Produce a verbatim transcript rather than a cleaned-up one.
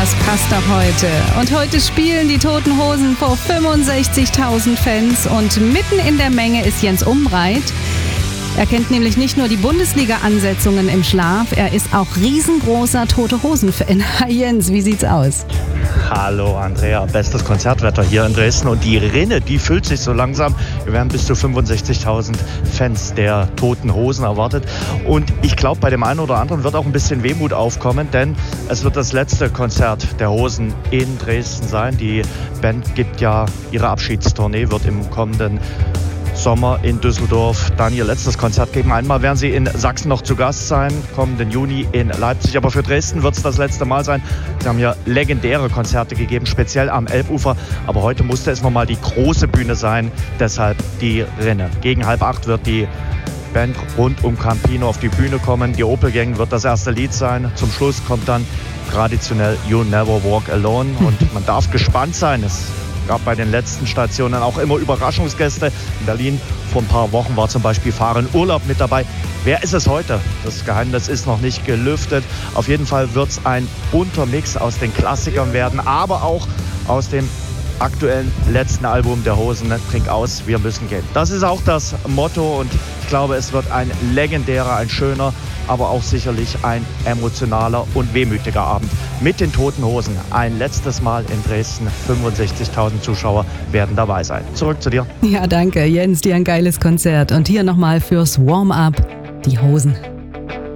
das passt doch heute. Und heute spielen die Toten Hosen vor fünfundsechzigtausend Fans und mitten in der Menge ist Jens Umbreit. Er kennt nämlich nicht nur die Bundesliga-Ansetzungen im Schlaf, er ist auch riesengroßer Tote Hosen-Fan. Hi Jens, wie sieht's aus? Hallo Andrea, bestes Konzertwetter hier in Dresden und die Rinne, die füllt sich so langsam. Wir werden bis zu fünfundsechzigtausend Fans der Toten Hosen erwartet und ich glaube, bei dem einen oder anderen wird auch ein bisschen Wehmut aufkommen, denn es wird das letzte Konzert der Hosen in Dresden sein. Die Band gibt ja ihre Abschiedstournee, wird im kommenden Sommer in Düsseldorf dann ihr letztes Konzert geben. Einmal werden sie in Sachsen noch zu Gast sein, kommenden Juni in Leipzig. Aber für Dresden wird es das letzte Mal sein. Sie haben ja legendäre Konzerte gegeben, speziell am Elbufer. Aber heute musste es nochmal die große Bühne sein, deshalb die Rinne. Gegen halb acht wird die Band rund um Campino auf die Bühne kommen. Die Opel Gang wird das erste Lied sein. Zum Schluss kommt dann traditionell You Never Walk Alone. Und man darf gespannt sein. Es gab bei den letzten Stationen auch immer Überraschungsgäste. In Berlin vor ein paar Wochen war zum Beispiel Fahren Urlaub mit dabei. Wer ist es heute? Das Geheimnis ist noch nicht gelüftet. Auf jeden Fall wird es ein bunter Mix aus den Klassikern werden, aber auch aus dem aktuellen letzten Album der Hosen, Trink aus, wir müssen gehen. Das ist auch das Motto und ich glaube, es wird ein legendärer, ein schöner, aber auch sicherlich ein emotionaler und wehmütiger Abend mit den Toten Hosen. Ein letztes Mal in Dresden, fünfundsechzigtausend Zuschauer werden dabei sein. Zurück zu dir. Ja, danke Jens, dir ein geiles Konzert. Und hier nochmal fürs Warm-up die Hosen.